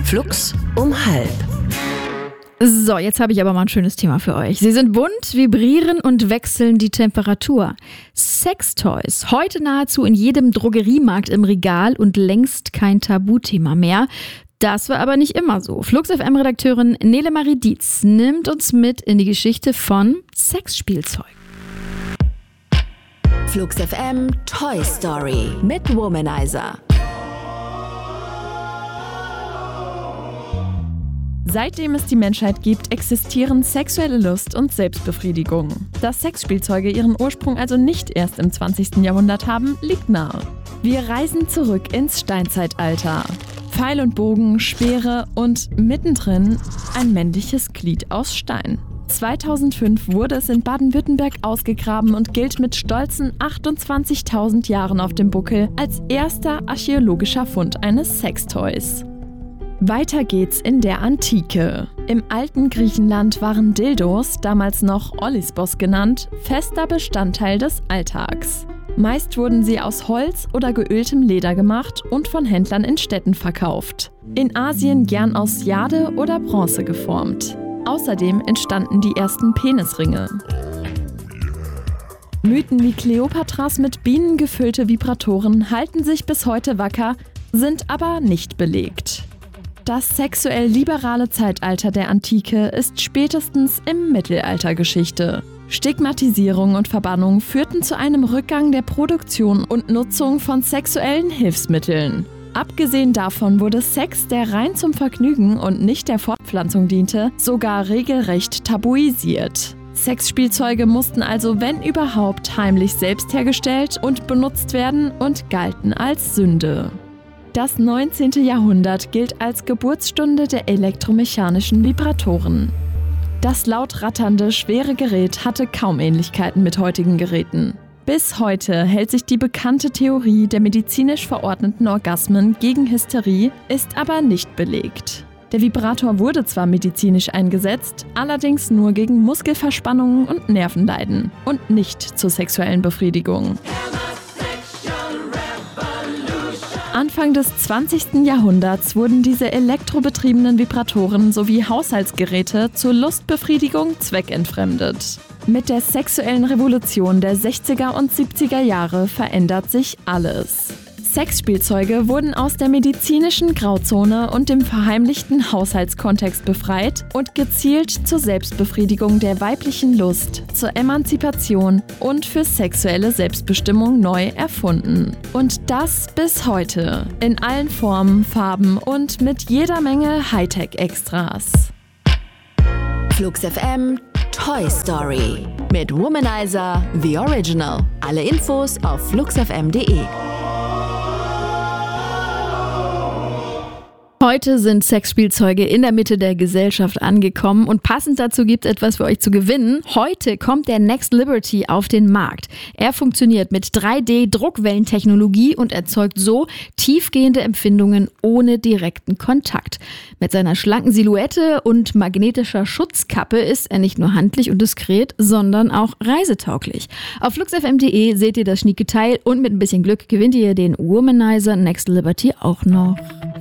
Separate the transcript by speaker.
Speaker 1: Flux um 12:30.
Speaker 2: So, jetzt habe ich aber mal ein schönes Thema für euch. Sie sind bunt, vibrieren und wechseln die Temperatur. Sextoys. Heute nahezu in jedem Drogeriemarkt im Regal und längst kein Tabuthema mehr. Das war aber nicht immer so. Flux FM-Redakteurin Nele Marie Dietz nimmt uns mit in die Geschichte von Sexspielzeug.
Speaker 1: Flux FM Toy Story mit Womanizer.
Speaker 3: Seitdem es die Menschheit gibt, existieren sexuelle Lust und Selbstbefriedigung. Dass Sexspielzeuge ihren Ursprung also nicht erst im 20. Jahrhundert haben, liegt nahe. Wir reisen zurück ins Steinzeitalter. Pfeil und Bogen, Speere und mittendrin ein männliches Glied aus Stein. 2005 wurde es in Baden-Württemberg ausgegraben und gilt mit stolzen 28.000 Jahren auf dem Buckel als erster archäologischer Fund eines Sextoys. Weiter geht's in der Antike. Im alten Griechenland waren Dildos, damals noch Ollisbos genannt, fester Bestandteil des Alltags. Meist wurden sie aus Holz oder geöltem Leder gemacht und von Händlern in Städten verkauft. In Asien gern aus Jade oder Bronze geformt. Außerdem entstanden die ersten Penisringe. Mythen wie Kleopatras mit Bienen gefüllte Vibratoren halten sich bis heute wacker, sind aber nicht belegt. Das sexuell liberale Zeitalter der Antike ist spätestens im Mittelalter Geschichte. Stigmatisierung und Verbannung führten zu einem Rückgang der Produktion und Nutzung von sexuellen Hilfsmitteln. Abgesehen davon wurde Sex, der rein zum Vergnügen und nicht der Fortpflanzung diente, sogar regelrecht tabuisiert. Sexspielzeuge mussten also, wenn überhaupt, heimlich selbst hergestellt und benutzt werden und galten als Sünde. Das 19. Jahrhundert gilt als Geburtsstunde der elektromechanischen Vibratoren. Das laut ratternde, schwere Gerät hatte kaum Ähnlichkeiten mit heutigen Geräten. Bis heute hält sich die bekannte Theorie der medizinisch verordneten Orgasmen gegen Hysterie, ist aber nicht belegt. Der Vibrator wurde zwar medizinisch eingesetzt, allerdings nur gegen Muskelverspannungen und Nervenleiden und nicht zur sexuellen Befriedigung. Anfang des 20. Jahrhunderts wurden diese elektrobetriebenen Vibratoren sowie Haushaltsgeräte zur Lustbefriedigung zweckentfremdet. Mit der sexuellen Revolution der 60er und 70er Jahre verändert sich alles. Sexspielzeuge wurden aus der medizinischen Grauzone und dem verheimlichten Haushaltskontext befreit und gezielt zur Selbstbefriedigung der weiblichen Lust, zur Emanzipation und für sexuelle Selbstbestimmung neu erfunden. Und das bis heute. In allen Formen, Farben und mit jeder Menge Hightech-Extras.
Speaker 1: Flux FM Toy Story mit Womanizer The Original. Alle Infos auf fluxfm.de.
Speaker 2: Heute sind Sexspielzeuge in der Mitte der Gesellschaft angekommen und passend dazu gibt es etwas für euch zu gewinnen. Heute kommt der Next Liberty auf den Markt. Er funktioniert mit 3D-Druckwellentechnologie und erzeugt so tiefgehende Empfindungen ohne direkten Kontakt. Mit seiner schlanken Silhouette und magnetischer Schutzkappe ist er nicht nur handlich und diskret, sondern auch reisetauglich. Auf fluxfm.de seht ihr das schnieke Teil und mit ein bisschen Glück gewinnt ihr den Womanizer Next Liberty auch noch.